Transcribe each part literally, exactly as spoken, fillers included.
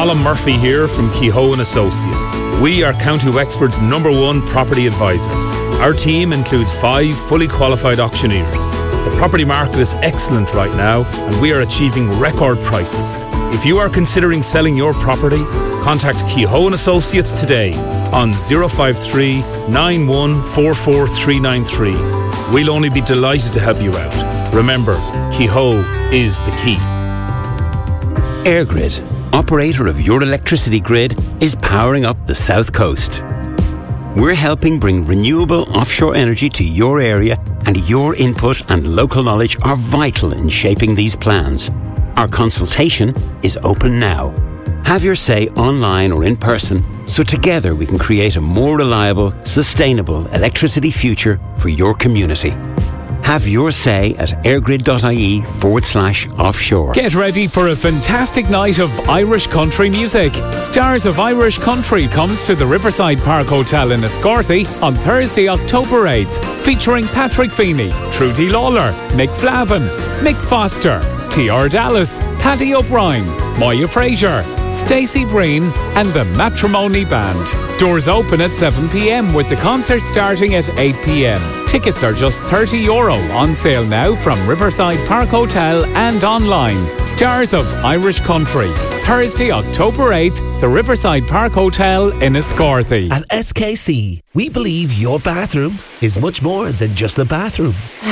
Colin Murphy here from Kehoe and Associates. We are County Wexford's number one property advisors. Our team includes five fully qualified auctioneers. The property market is excellent right now and we are achieving record prices. If you are considering selling your property, contact Kehoe and Associates today on zero five three, nine one four four three nine three. We'll only be delighted to help you out. Remember, Kehoe is the key. EirGrid, operator of your electricity grid, is powering up the South Coast. We're helping bring renewable offshore energy to your area, and your input and local knowledge are vital in shaping these plans. Our consultation is open now. Have your say online or in person, so together we can create a more reliable, sustainable electricity future for your community. Have your say at airgrid.ie forward slash offshore. Get ready for a fantastic night of Irish country music. Stars of Irish Country comes to the Riverside Park Hotel in Escorthy on Thursday, October eighth, featuring Patrick Feeney, Trudy Lawler, Mick Flavin, Mick Foster, T R Dallas, Paddy O'Brien, Moya Fraser, Stacey Breen and the Matrimony Band. Doors open at seven p.m. with the concert starting at eight p.m. Tickets are just thirty euro, on sale now from Riverside Park Hotel and online. Stars of Irish Country. Thursday, October eighth, the Riverside Park Hotel in Escorthy. At S K C, we believe your bathroom is much more than just a bathroom.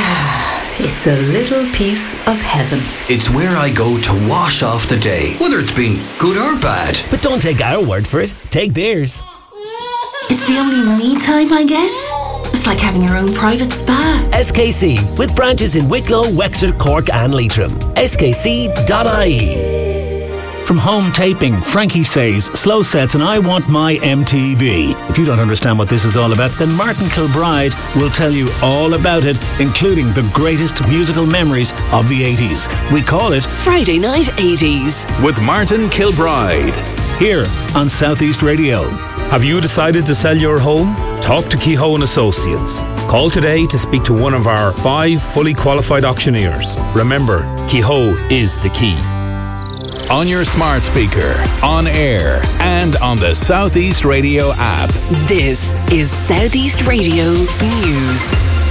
It's a little piece of heaven. It's where I go to wash off the day, whether it's been good or bad. But don't take our word for it, take theirs. It's the only me time, I guess. It's like having your own private spa. S K C, with branches in Wicklow, Wexford, Cork and Leitrim. S K C dot I E. From home taping, Frankie says, slow sets and I want my M T V. If you don't understand what this is all about, then Martin Kilbride will tell you all about it, including the greatest musical memories of the eighties. We call it Friday Night eighties with Martin Kilbride. Here on Southeast Radio. Have you decided to sell your home? Talk to Kehoe and Associates. Call today to speak to one of our five fully qualified auctioneers. Remember, Kehoe is the key. On your smart speaker, on air, and on the Southeast Radio app. This is Southeast Radio News.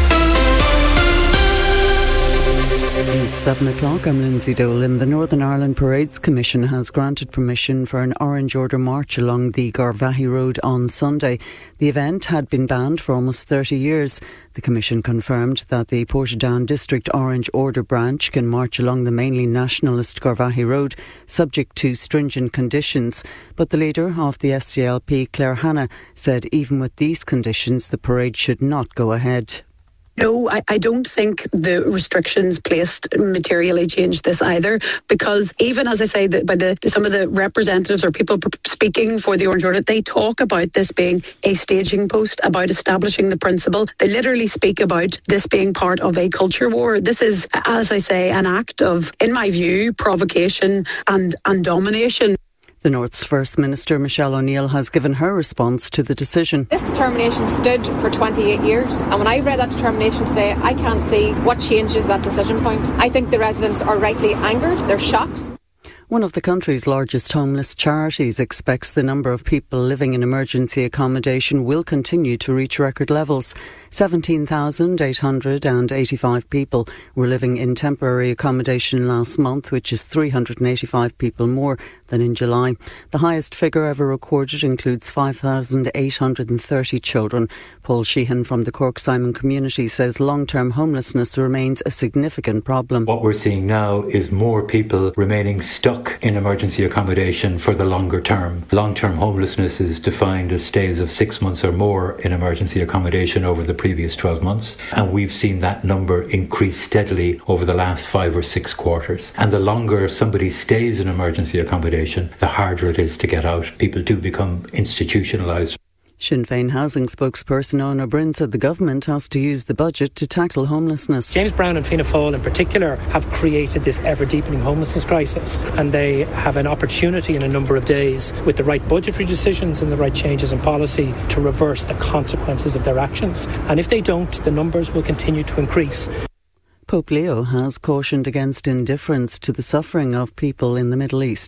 It's seven o'clock. I'm Lindsay Dolan. The Northern Ireland Parades Commission has granted permission for an Orange Order march along the Garvaghey Road on Sunday. The event had been banned for almost thirty years. The Commission confirmed that the Portadown District Orange Order branch can march along the mainly nationalist Garvaghey Road, subject to stringent conditions. But the leader of the S D L P, Claire Hanna, said even with these conditions, the parade should not go ahead. No, I, I don't think the restrictions placed materially changed this either, because even as I say, that by the some of the representatives or people speaking for the Orange Order, they talk about this being a staging post, about establishing the principle. They literally speak about this being part of a culture war. This is, as I say, an act of, in my view, provocation and, and domination. The North's First Minister, Michelle O'Neill, has given her response to the decision. This determination stood for twenty-eight years, and when I read that determination today, I can't see what changes that decision point. I think the residents are rightly angered, they're shocked. One of the country's largest homeless charities expects the number of people living in emergency accommodation will continue to reach record levels. seventeen thousand eight hundred eighty-five people were living in temporary accommodation last month, which is three hundred eighty-five people more than in July. The highest figure ever recorded includes five thousand eight hundred thirty children. Paul Sheehan from the Cork Simon community says long-term homelessness remains a significant problem. What we're seeing now is more people remaining stuck in emergency accommodation for the longer term. Long-term homelessness is defined as stays of six months or more in emergency accommodation over the previous twelve months, and we've seen that number increase steadily over the last five or six quarters. And the longer somebody stays in emergency accommodation, the harder it is to get out. People do become institutionalised. Sinn Féin housing spokesperson Ona Bryn said the government has to use the budget to tackle homelessness. James Brown and Fianna Fáil in particular have created this ever-deepening homelessness crisis, and they have an opportunity in a number of days, with the right budgetary decisions and the right changes in policy, to reverse the consequences of their actions. And if they don't, the numbers will continue to increase. Pope Leo has cautioned against indifference to the suffering of people in the Middle East.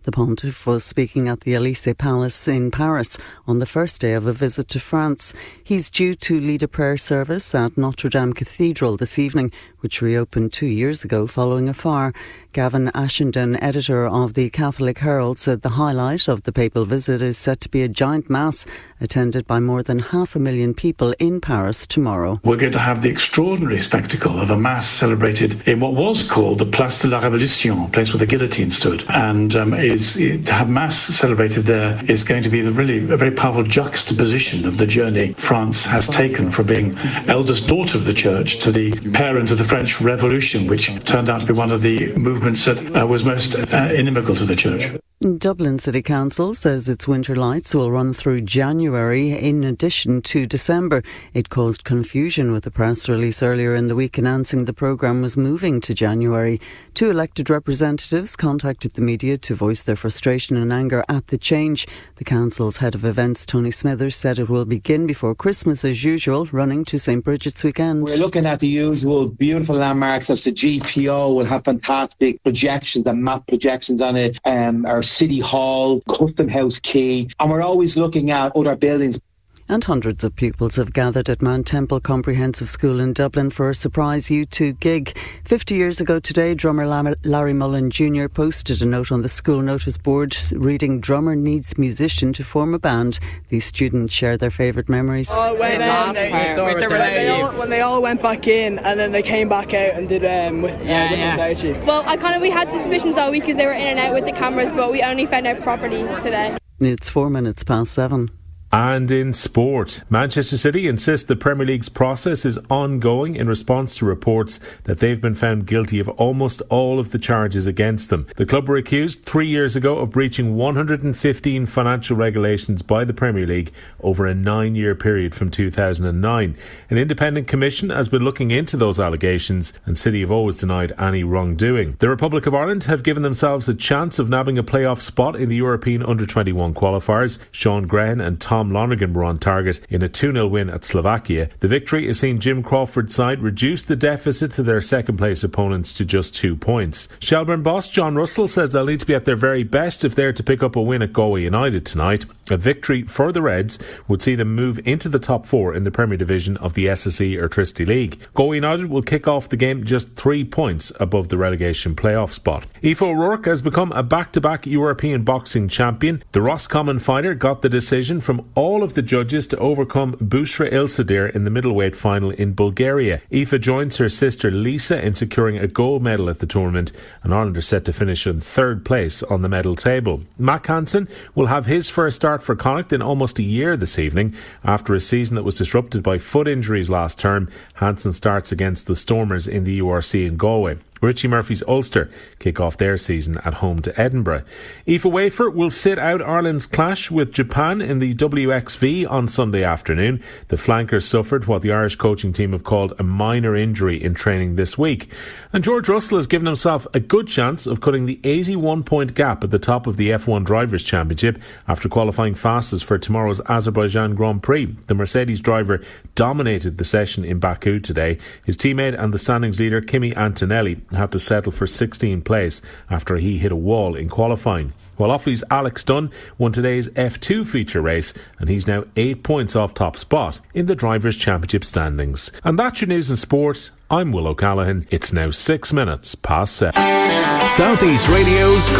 The Pontiff was speaking at the Élysée Palace in Paris on the first day of a visit to France. He's due to lead a prayer service at Notre Dame Cathedral this evening, which reopened two years ago following a fire. Gavin Ashenden, editor of the Catholic Herald, said the highlight of the papal visit is set to be a giant mass attended by more than half a million people in Paris tomorrow. We're going to have the extraordinary spectacle of a mass celebrated in what was called the Place de la Révolution, a place where the guillotine stood. And um, is, to have mass celebrated there is going to be the really a very powerful juxtaposition of the journey France has taken from being eldest daughter of the Church to the parent of the French Revolution, which turned out to be one of the movements that uh, was most uh, inimical to the Church. Dublin City Council says its winter lights will run through January in addition to December. It caused confusion with a press release earlier in the week announcing the programme was moving to January. Two elected representatives contacted the media to voice their frustration and anger at the change. The council's head of events, Tony Smithers, said it will begin before Christmas as usual, running to Saint Bridget's weekend. We're looking at the usual beautiful landmarks as the G P O will have fantastic projections and map projections on it. Um, our City Hall, Custom House Quay, and we're always looking at other buildings. And hundreds of pupils have gathered at Mount Temple Comprehensive School in Dublin for a surprise U two gig. Fifty years ago today, drummer Larry Mullen Junior posted a note on the school notice board reading, "Drummer needs musician to form a band." These students share their favourite memories. Oh, when, um, they, when, they all, when they all went back in and then they came back out and did um, with, yeah, uh, with yeah. without you. Well, I kind of we had suspicions all week because they were in and out with the cameras, but we only found out properly today. It's four minutes past seven. And in sport, Manchester City insist the Premier League's process is ongoing in response to reports that they've been found guilty of almost all of the charges against them. The club were accused three years ago of breaching one hundred fifteen financial regulations by the Premier League over a nine-year period from two thousand nine. An independent commission has been looking into those allegations, and City have always denied any wrongdoing. The Republic of Ireland have given themselves a chance of nabbing a playoff spot in the European under twenty-one qualifiers. Sean Grehan and Tom Lonergan were on target in a two nil win at Slovakia. The victory has seen Jim Crawford's side reduce the deficit to their second place opponents to just two points. Shelbourne boss John Russell says they'll need to be at their very best if they're to pick up a win at Galway United tonight. A victory for the Reds would see them move into the top four in the Premier Division of the S S E Airtricity League. Galway United will kick off the game just three points above the relegation playoff spot. Aoife O'Rourke has become a back-to-back European boxing champion. The Roscommon fighter got the decision from all of the judges to overcome Bushra Ilsadir in the middleweight final in Bulgaria. Aoife joins her sister Lisa in securing a gold medal at the tournament, and Ireland are set to finish in third place on the medal table. Mac Hansen will have his first start for Connacht in almost a year this evening. After a season that was disrupted by foot injuries last term, Hansen starts against the Stormers in the U R C in Galway. Richie Murphy's Ulster kick off their season at home to Edinburgh. Aoife Wafer will sit out Ireland's clash with Japan in the W X V on Sunday afternoon. The flankers suffered what the Irish coaching team have called a minor injury in training this week. And George Russell has given himself a good chance of cutting the eighty-one point gap at the top of the F one Drivers' Championship after qualifying fastest for tomorrow's Azerbaijan Grand Prix. The Mercedes driver dominated the session in Baku today. His teammate and the standings leader Kimi Antonelli had to settle for sixteenth place after he hit a wall in qualifying. While Offaly's Alex Dunn won today's F two feature race, and he's now eight points off top spot in the Drivers' Championship standings. And that's your news and sport. I'm Will O'Callaghan. It's now six minutes past seven. Southeast Radio's